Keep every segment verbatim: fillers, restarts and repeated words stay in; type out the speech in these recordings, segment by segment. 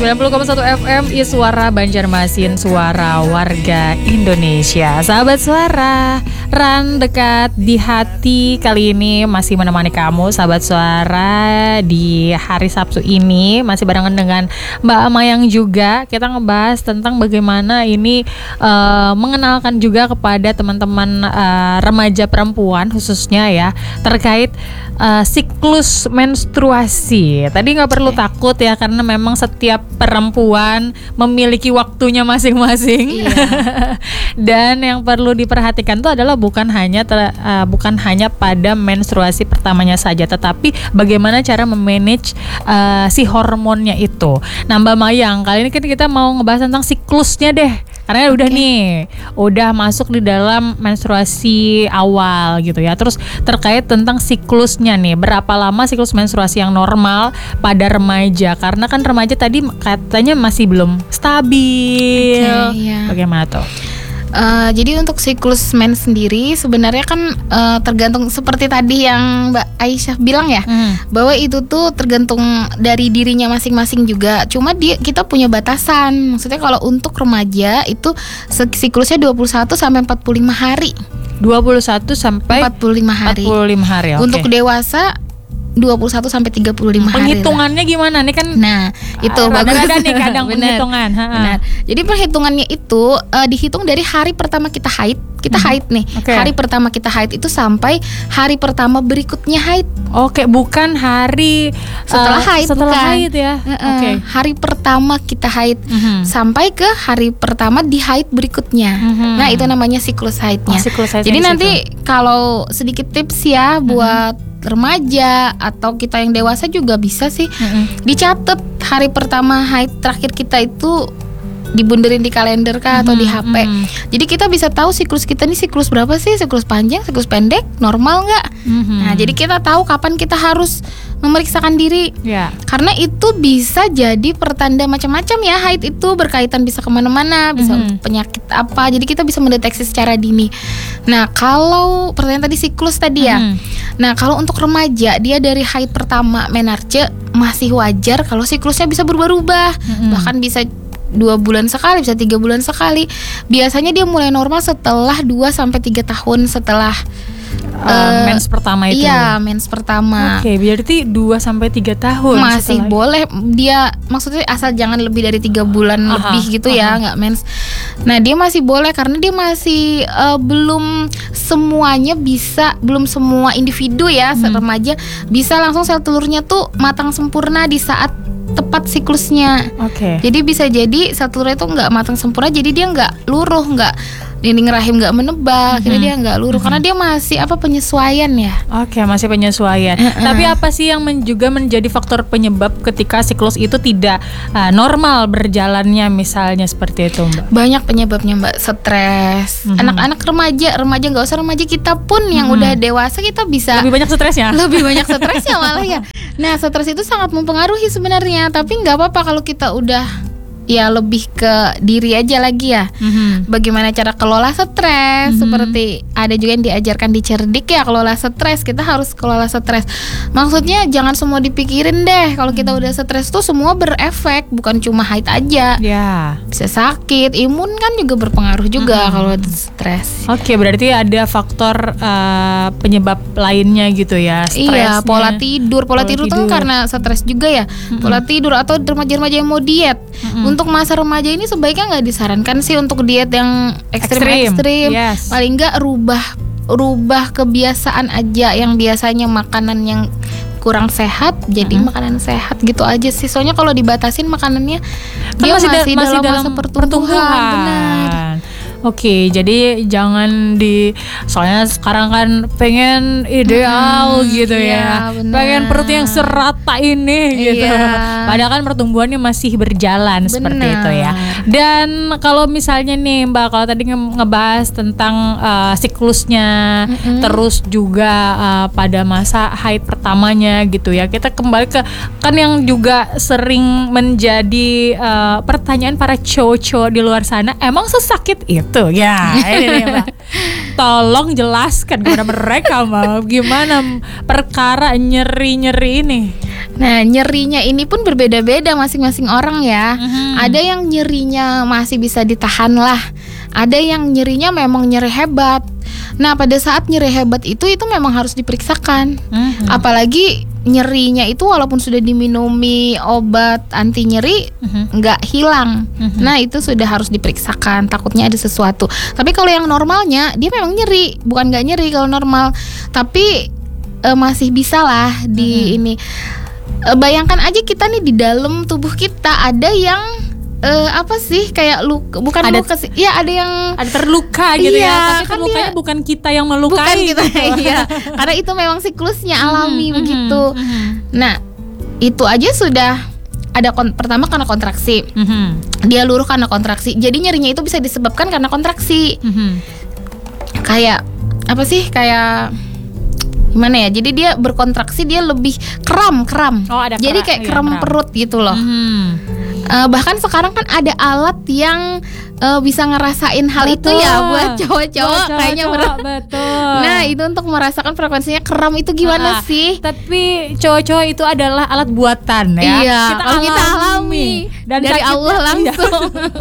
sembilan puluh koma satu F M Suara Banjarmasin, suara warga Indonesia. Sahabat Suara, Ran dekat di hati kali ini masih menemani kamu sahabat Suara di hari Sabtu ini. Masih barengan dengan Mbak Mayang juga. Kita ngebahas tentang bagaimana ini uh, mengenalkan juga kepada teman-teman uh, remaja perempuan khususnya ya, terkait uh, siklus menstruasi. Tadi gak perlu okay. takut ya, karena memang setiap perempuan memiliki waktunya masing-masing. Iya. Dan yang perlu diperhatikan itu adalah bukan hanya ter, uh, bukan hanya pada menstruasi pertamanya saja, tetapi bagaimana cara memanage uh, si hormonnya itu. Nah Mbak Mayang, kali ini kan kita mau ngebahas tentang siklusnya deh. Karena udah okay. nih, udah masuk di dalam menstruasi awal gitu ya. Terus terkait tentang siklusnya nih, berapa lama siklus menstruasi yang normal pada remaja? Karena kan remaja tadi katanya masih belum stabil. Okay, yeah. Bagaimana tuh? Uh, jadi untuk siklus mens sendiri sebenarnya kan uh, tergantung seperti tadi yang Mbak Aisyah bilang ya, hmm. bahwa itu tuh tergantung dari dirinya masing-masing juga. Cuma dia kita punya batasan. Maksudnya kalau untuk remaja itu siklusnya dua puluh satu sampai empat puluh lima hari. dua puluh satu sampai empat puluh lima hari. empat puluh lima hari. Okay. Untuk dewasa dua puluh satu sampai tiga puluh lima hari. Penghitungannya gimana nih kan? Nah, itu uh, bagus. Ada nih kadang penghitungan. Benar. Jadi perhitungannya itu uh, dihitung dari hari pertama kita haid. Kita hmm. haid nih. Okay. Hari pertama kita haid itu sampai hari pertama berikutnya haid. Oke, okay, bukan hari setelah uh, haid. Setelah bukan. haid ya. Uh, uh, Oke. Okay. Hari pertama kita haid hmm. sampai ke hari pertama di haid berikutnya. Hmm. Nah, itu namanya siklus haidnya. Oh, siklus haid. Jadi nanti itu. Kalau sedikit tips ya buat hmm. remaja atau kita yang dewasa juga bisa sih mm-hmm. dicatat hari pertama haid terakhir kita itu dibunderin di kalender kah atau mm-hmm. di H P. Mm-hmm. Jadi kita bisa tahu siklus kita nih siklus berapa sih, siklus panjang, siklus pendek, normal nggak? Mm-hmm. Nah jadi kita tahu kapan kita harus memeriksakan diri. Yeah. Karena itu bisa jadi pertanda macam-macam ya, haid itu berkaitan bisa kemana-mana, bisa mm-hmm. untuk penyakit apa. Jadi kita bisa mendeteksi secara dini. Nah kalau pertanyaan tadi siklus tadi ya. Mm-hmm. Nah kalau untuk remaja dia dari haid pertama menarche masih wajar kalau siklusnya bisa berubah-ubah, mm-hmm. bahkan bisa dua bulan sekali, bisa tiga bulan sekali. Biasanya dia mulai normal setelah dua sampai tiga tahun setelah Uh, mens pertama itu. Iya, mens pertama. Oke, okay, berarti dua sampai tiga tahun masih boleh dia, maksudnya asal jangan lebih dari tiga bulan aha, lebih gitu aha. ya, nggak mens. Nah, dia masih boleh karena dia masih uh, belum semuanya bisa, belum semua individu ya, hmm. remaja bisa langsung sel telurnya tuh matang sempurna di saat tepat siklusnya. Oke. Okay. Jadi bisa jadi sel telurnya itu nggak matang sempurna, jadi dia nggak luruh, nggak dinding rahim nggak menebal, akhirnya mm-hmm. dia nggak luruh mm-hmm. karena dia masih apa penyesuaian ya. Oke, okay, masih penyesuaian. Mm-hmm. Tapi apa sih yang men- juga menjadi faktor penyebab ketika siklus itu tidak uh, normal berjalannya, misalnya seperti itu, Mbak? Banyak penyebabnya, Mbak. Stres. Mm-hmm. Anak-anak remaja, remaja nggak usah remaja, kita pun yang mm-hmm. udah dewasa kita bisa lebih banyak stresnya. Lebih banyak stresnya malah ya. Nah, stres itu sangat mempengaruhi sebenarnya, tapi nggak apa-apa kalau kita udah ya lebih ke diri aja lagi ya. Mm-hmm. Bagaimana cara kelola stres, mm-hmm. seperti ada juga yang diajarkan di Cerdik ya, kelola stres. Kita harus kelola stres. Maksudnya jangan semua dipikirin deh. Kalau kita udah stres tuh semua berefek, bukan cuma haid aja. Yeah. Bisa sakit, imun kan juga berpengaruh juga mm-hmm. kalau stres. Oke, okay, berarti ada faktor uh, penyebab lainnya gitu ya. Stresnya. Iya, pola tidur, pola, pola tidur, tidur tuh karena stres juga ya. Mm-hmm. Pola tidur atau remaja-remaja yang mau diet. Mm-hmm. Untuk masa remaja ini sebaiknya nggak disarankan sih untuk diet yang ekstrim-ekstrim. Yes. Paling nggak rubah rubah kebiasaan aja, yang biasanya makanan yang kurang sehat jadi mm-hmm. makanan sehat gitu aja sih. Soalnya kalau dibatasin makanannya kan dia masih, masih, da- masih dalam, dalam masa pertumbuhan. pertumbuhan. Benar. Oke, jadi jangan di, soalnya sekarang kan pengen ideal hmm, gitu ya, iya, pengen perut yang serata ini gitu. Iya. Padahal kan pertumbuhannya masih berjalan bener. Seperti itu ya. Dan kalau misalnya nih Mbak, kalau tadi nge- ngebahas tentang uh, siklusnya, mm-hmm. terus juga uh, pada masa haid pertamanya gitu ya, kita kembali ke kan yang juga sering menjadi uh, pertanyaan para cowok-cowok di luar sana, emang sesakit itu? Tuh ya, ini nih Mbak. Tolong jelaskan kepada mereka Mbak, gimana perkara nyeri-nyeri ini. Nah, nyerinya ini pun berbeda-beda masing-masing orang ya. Mhm. Ada yang nyerinya masih bisa ditahan lah. Ada yang nyerinya memang nyeri hebat. Nah, pada saat nyeri hebat itu itu memang harus diperiksakan. Mhm. Apalagi nyerinya itu walaupun sudah diminumi obat anti nyeri Mhm. nggak hilang. Mhm. Nah, itu sudah harus diperiksakan. Takutnya ada sesuatu. Tapi kalau yang normalnya dia memang nyeri, bukan nggak nyeri kalau normal. Tapi eh, masih bisa lah di Mhm. ini. Eh, bayangkan aja kita nih di dalam tubuh kita ada yang eh, apa sih kayak luka, bukan Ada- luka sih. Ya, ada yang Ada terluka gitu Iya, ya, tapi kan terlukanya dia- bukan kita yang melukai. bukan kita gitu. iya. Karena itu memang siklusnya alami Mhm, begitu. mhm, Nah, itu aja sudah ada kon- pertama karena kontraksi. mhm, Dia luruh karena kontraksi. Jadi nyerinya itu bisa disebabkan karena kontraksi. mhm. Kayak apa sih? Kayak gimana ya? Jadi dia berkontraksi, dia lebih kram, kram. Oh, ada Jadi kera- kayak iya, kram kram. perut gitu loh. Mhm. Eh, bahkan sekarang kan ada alat yang eh, bisa ngerasain hal itu ya Betul. buat cowok-cowok Buat kayaknya cowok-cowok, berat. betul. Nah, itu untuk merasakan frekuensinya kram itu gimana Ah, sih? Tapi cowok-cowok itu adalah alat buatan ya. Iya, kalau kita alami dari sakitnya- Allah langsung.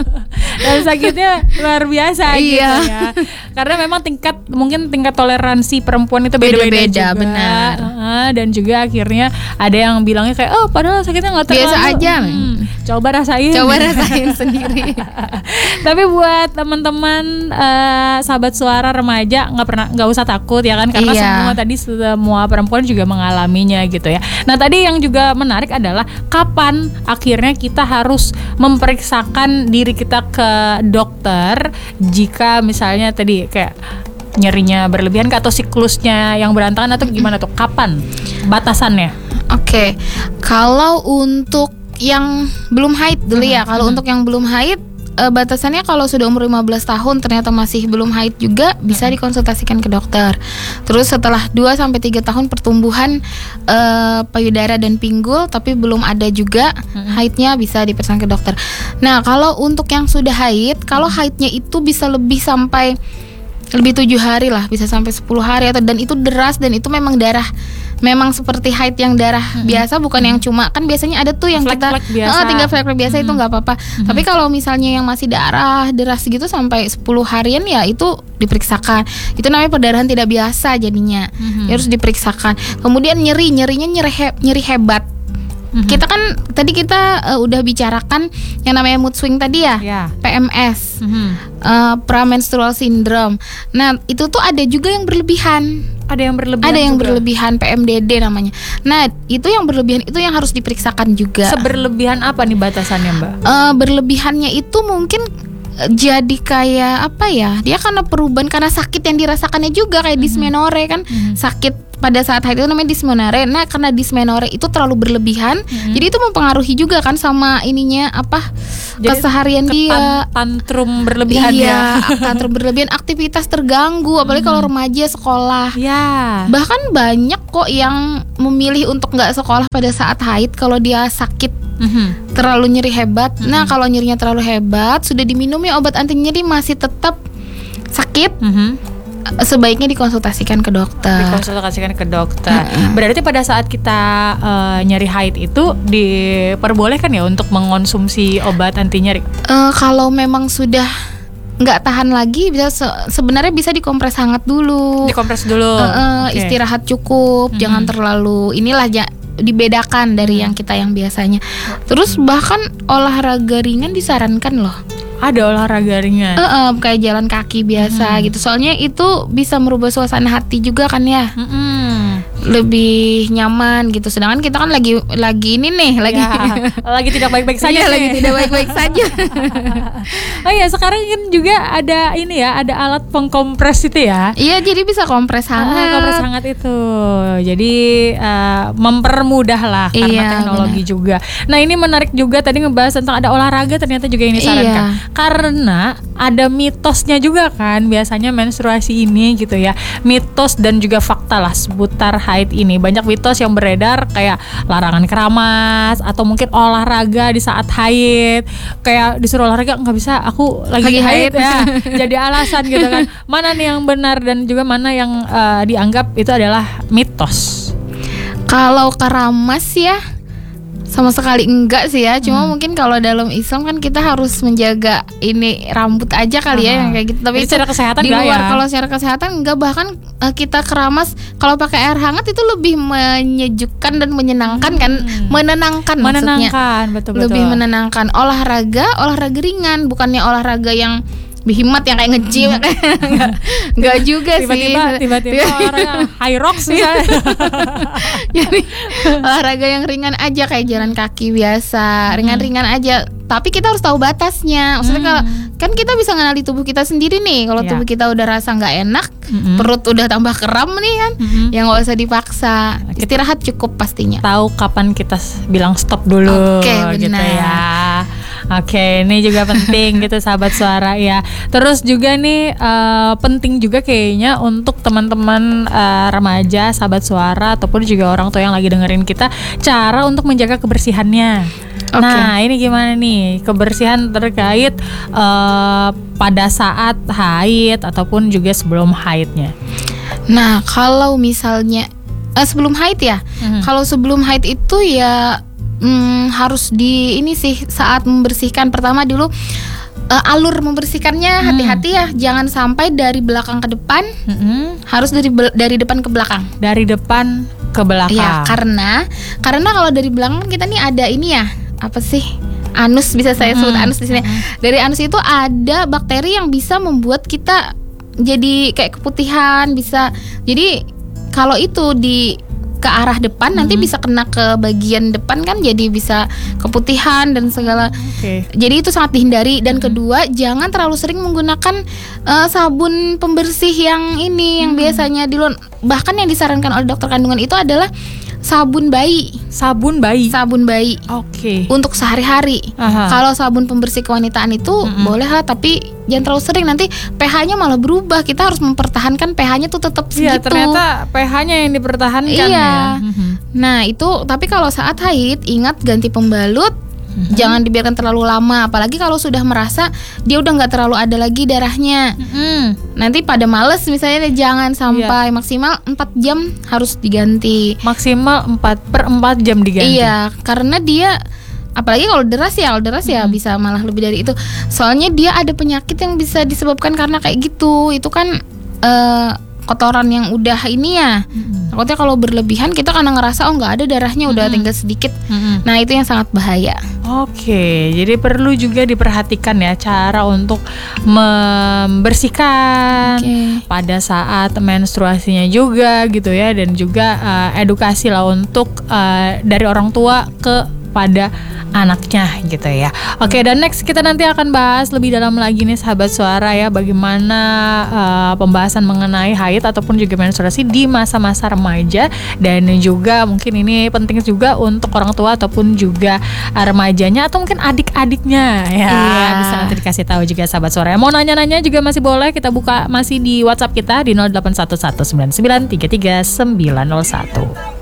Dan sakitnya luar biasa gitu Iya. ya. Karena memang tingkat mungkin tingkat toleransi perempuan itu beda-beda Beda-beda, juga. benar. Heeh, dan juga akhirnya ada yang bilangnya kayak oh padahal sakitnya nggak terlalu. Biasa aja. Hmm, coba rasain. Coba rasain sendiri. Tapi buat teman-teman eh, sahabat suara remaja nggak pernah nggak usah takut ya kan karena Iya. semua tadi semua perempuan juga mengalaminya gitu ya. Nah tadi yang juga menarik adalah kapan akhirnya kita harus memeriksakan diri kita ke dokter jika misalnya tadi kayak nyerinya berlebihan atau siklusnya yang berantakan atau gimana tuh kapan batasannya? Oke, kalau untuk yang belum haid dulu ya. Mhm, Kalau mhm. untuk yang belum haid, eh, batasannya kalau sudah umur lima belas tahun ternyata masih belum haid juga bisa dikonsultasikan ke dokter. Terus setelah dua sampai tiga tahun pertumbuhan eh, payudara dan pinggul tapi belum ada juga Mhm. haidnya bisa diperiksa ke dokter. Nah, kalau untuk yang sudah haid, kalau haidnya itu bisa lebih sampai lebih tujuh hari lah, bisa sampai sepuluh hari atau dan itu deras dan itu memang darah memang seperti haid yang darah biasa, bukan yang cuma kan biasanya ada tuh yang kita Flek-flek biasa. "Oh, tinggal flek-flek biasa itu nggak apa-apa." Tapi kalau misalnya yang masih darah deras gitu sampai sepuluh harian ya itu diperiksakan. Itu namanya perdarahan tidak biasa jadinya. Mhm. Ya, harus diperiksakan. Kemudian nyeri, nyerinya nyeri he- nyeri hebat. Mhm. Kita kan tadi kita eh, udah bicarakan yang namanya mood swing tadi ya. Ya. P M S. Mhm. Uh, pramenstrual syndrome. Nah, itu tuh ada juga yang berlebihan. Ada yang berlebihan. Ada yang juga. berlebihan P M D D namanya. Nah, itu yang berlebihan itu yang harus diperiksakan juga. Seberlebihan apa nih batasannya, Mbak? Uh, berlebihannya itu mungkin uh, jadi kayak apa ya? Dia karena perubahan karena sakit yang dirasakannya juga kayak dysmenorrhea kan. Mhm. Sakit pada saat haid itu namanya dysmenorrhea. Nah, karena dysmenorrhea itu terlalu berlebihan, Mhm. jadi itu mempengaruhi juga kan sama ininya apa? Jadi keseharian dia. Ketan- tantrum berlebihan Iya, ya. tantrum berlebihan, aktivitas terganggu, apalagi kalau remaja sekolah. Ya. Bahkan banyak kok yang memilih untuk nggak sekolah pada saat haid kalau dia sakit Mhm. terlalu nyeri hebat. Nah, kalau nyerinya terlalu hebat, sudah diminumi obat anti nyeri masih tetap sakit, Mhm. sebaiknya dikonsultasikan ke dokter. Dikonsultasikan ke dokter. Berarti pada saat kita eh, nyeri haid itu diperbolehkan ya untuk mengonsumsi obat anti nyeri. Eh, kalau memang sudah nggak tahan lagi, bisa se- sebenarnya bisa dikompres hangat dulu. Dikompres dulu. Eh, eh, Oke. Istirahat cukup, Mhm. jangan terlalu inilah ja- dibedakan dari yang kita yang biasanya. Terus bahkan olahraga ringan disarankan loh. Ada olahraga ringan. Eh, eh, kayak jalan kaki biasa gitu. Soalnya itu bisa merubah suasana hati juga kan ya. Mm-mm. Lebih nyaman gitu. Sedangkan kita kan lagi lagi ini nih, lagi Ya, lagi tidak baik-baik saja. Iya, nih. lagi tidak baik-baik saja. Oh iya, sekarang kan juga ada ini ya, ada alat pengkompres itu ya. Iya, jadi bisa kompres Ah, hangat. kompres hangat itu. Jadi eh, mempermudah lah karena Iya, teknologi juga. Nah, ini menarik juga tadi ngebahas tentang ada olahraga ternyata juga ini disarankan. Iya. Karena ada mitosnya juga kan biasanya menstruasi ini gitu ya. Mitos dan juga fakta lah seputar haid ini. Banyak mitos yang beredar kayak larangan keramas atau mungkin olahraga di saat haid. Kayak disuruh olahraga nggak bisa, aku lagi, Lagi haid, haid. ya. Jadi alasan gitu kan. Mana nih yang benar dan juga mana yang eh, dianggap itu adalah mitos. Kalau keramas ya, Sama sekali enggak sih ya. Cuma Hmm. mungkin kalau dalam Islam kan kita harus menjaga ini rambut aja kali ya Aha. yang kayak gitu. Tapi Jadi itu secara kesehatan di enggak luar ya? kalau secara kesehatan enggak, bahkan uh, kita keramas kalau pakai air hangat itu lebih menyejukkan dan menyenangkan kan, Hmm. menenangkan maksudnya. Menenangkan, betul-betul. Lebih menenangkan. Olahraga, olahraga ringan, bukannya olahraga yang behemat yang kayak nge-gym. Enggak, enggak juga Tiba-tiba, sih. tiba-tiba orang high rocks misalnya. Jadi olahraga yang ringan aja kayak jalan kaki biasa, ringan-ringan aja. Tapi kita harus tahu batasnya. Maksudnya kalau kan kita bisa ngenali tubuh kita sendiri nih. Kalau Iya. tubuh kita udah rasa nggak enak, Mm-mm. perut udah tambah kram nih kan, Mm-mm. ya nggak usah dipaksa. Kita- Istirahat cukup pastinya. Tahu kapan kita s- bilang stop dulu Oke, gitu benar. ya. Oke, ini juga penting gitu sahabat suara ya. Terus juga nih eh, penting juga kayaknya untuk teman-teman eh, remaja, sahabat suara ataupun juga orang tua yang lagi dengerin kita, cara untuk menjaga kebersihannya. Oke. Nah, ini gimana nih kebersihan terkait eh, pada saat haid ataupun juga sebelum haidnya? Nah, kalau misalnya eh, sebelum haid ya, Mhm. kalau sebelum haid itu ya hmm, harus di ini sih saat membersihkan pertama dulu eh, alur membersihkannya Hmm. hati-hati ya, jangan sampai dari belakang ke depan, Mm-mm. harus dari bel- dari depan ke belakang. Dari depan ke belakang. Ya, karena karena kalau dari belakang kan kita nih ada ini ya, apa sih? Anus, bisa saya sebut Mhm. anus di sini. Dari anus itu ada bakteri yang bisa membuat kita jadi kayak keputihan, bisa. Jadi kalau itu di ke arah depan nanti bisa kena ke bagian depan kan, jadi bisa keputihan dan segala. Oke. Jadi itu sangat dihindari. Dan kedua, jangan terlalu sering menggunakan eh, sabun pembersih yang ini yang biasanya di luar. Bahkan yang disarankan oleh dokter kandungan itu adalah sabun bayi, Sabun bayi. sabun bayi Oke. untuk sehari-hari. Aha. Kalau sabun pembersih kewanitaan itu boleh lah, tapi jangan terlalu sering, nanti pH-nya malah berubah. Kita harus mempertahankan pH-nya tuh tetap Iya, segitu. ternyata pH-nya yang dipertahankan Iya. ya. Mhm. Nah itu, tapi kalau saat haid ingat ganti pembalut. Jangan dibiarkan terlalu lama, apalagi kalau sudah merasa dia udah nggak terlalu ada lagi darahnya. Mhm. Nanti pada males misalnya, jangan sampai maksimal empat jam harus diganti. Maksimal empat per empat jam diganti. Iya, karena dia apalagi kalau deras ya, kalau deras ya bisa malah lebih dari itu. Soalnya dia ada penyakit yang bisa disebabkan karena kayak gitu. Itu kan eh, kotoran yang udah ini ya. Takutnya kalau berlebihan kita karena ngerasa oh nggak ada darahnya, udah tinggal sedikit. Mhm. Nah itu yang sangat bahaya. Oke, jadi perlu juga diperhatikan ya cara untuk membersihkan Oke. pada saat menstruasinya juga gitu ya, dan juga eh, edukasi lah untuk eh, dari orang tua kepada anaknya gitu ya. Oke, dan next kita nanti akan bahas lebih dalam lagi nih sahabat suara ya, bagaimana eh, pembahasan mengenai haid ataupun juga menstruasi di masa-masa remaja, dan juga mungkin ini penting juga untuk orang tua ataupun juga eh, remajanya atau mungkin adik-adiknya ya. Iya. Bisa nanti dikasih tahu juga sahabat suara. Mau nanya-nanya juga masih boleh, kita buka masih di WhatsApp kita di nol delapan satu satu sembilan sembilan tiga tiga sembilan nol satu.